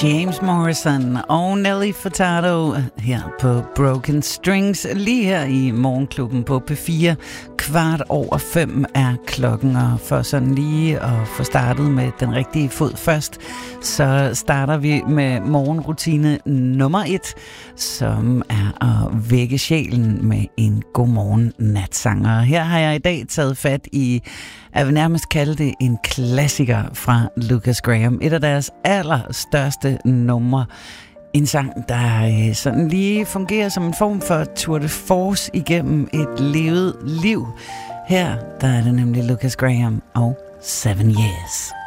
James Morrison og Nelly Furtado her på Broken Strings, lige her i Morgenklubben på P4. 5:15 er klokken, og for sådan lige at få startet med den rigtige fod først, så starter vi med morgenrutine nummer 1, som er at vække sjælen med en godmorgen natsanger. Her har jeg i dag taget fat i, jeg vil nærmest kalde det en klassiker fra Lucas Graham. Et af deres allerstørste numre. En sang, der sådan lige fungerer som en form for tour de force igennem et levet liv. Her der er det nemlig Lucas Graham og 7 Years.